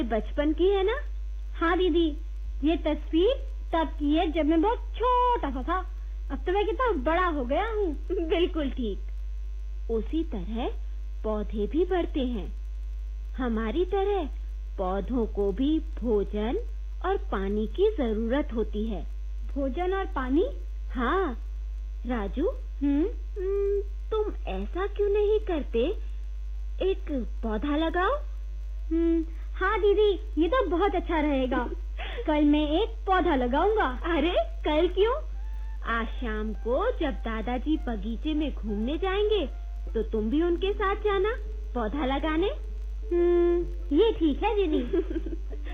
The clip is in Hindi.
बचपन की है ना? हाँ दीदी, ये तस्वीर तब की है जब मैं बहुत छोटा सा था। अब तो मैं कितना बड़ा हो गया हूँ। बिल्कुल ठीक। उसी तरह पौधे भी बढ़ते हैं। हमारी तरह पौधों को भी भोजन और पानी की जरूरत होती है। भोजन और पानी? हाँ राजू, तुम ऐसा क्यों नहीं करते, एक पौधा लगाओ? हाँ दीदी, ये तो बहुत अच्छा रहेगा। कल मैं एक पौधा लगाऊंगा। अरे कल क्यों? आज शाम को जब दादाजी बगीचे में घूमने जाएंगे तो तुम भी उनके साथ जाना पौधा लगाने। ये ठीक है दीदी।